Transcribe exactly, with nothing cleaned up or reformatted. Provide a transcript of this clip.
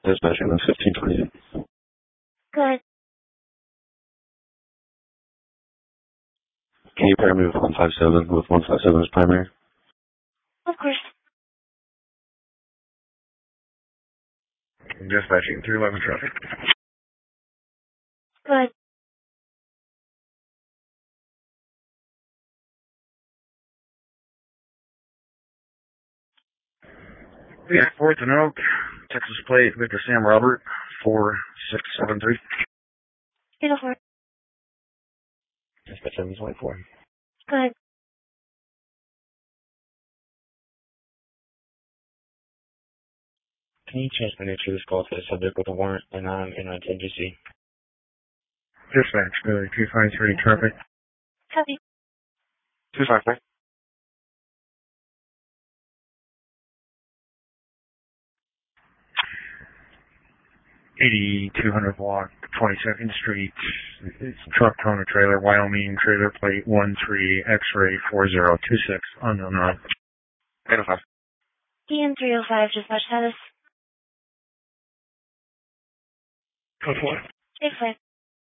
Dispatching on fifteen twenty. Good. Can you pair me with one five seven with one five seven as primary? Of course. Dispatching three eleven traffic. Good. Yeah, fourth and Oak, Texas plate, Victor Sam Robert, four six seven three. eight oh four. Dispatch seven twenty-four. Good. Can you change the nature of this call to the subject with a warrant and non in a contingency? Dispatch, Billy, two five three traffic. Copy. two five three. eighty-two hundred block, twenty-second Street, truck towing a trailer, Wyoming, trailer plate one three X-ray four zero two six, unknown route. eight oh five. E N three oh five, dispatch status. Code four. eight five.